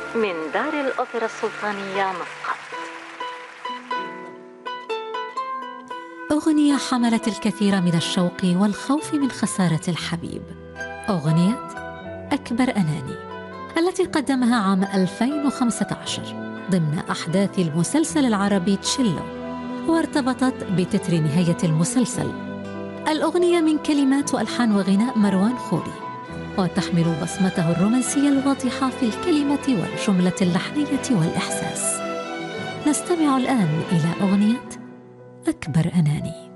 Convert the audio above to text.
من دار الأوبرا السلطانية مسقط. أغنية حملت الكثير من الشوق والخوف من خسارة الحبيب، أغنية أكبر أناني، التي قدمها عام 2015 ضمن أحداث المسلسل العربي تشيلو، وارتبطت بتتر نهاية المسلسل. الأغنية من كلمات وألحان وغناء مروان خوري، وتحمل بصمته الرومانسية الواضحة في الكلمة والجملة اللحنية والإحساس. نستمع الآن إلى أغنية أكبر أناني.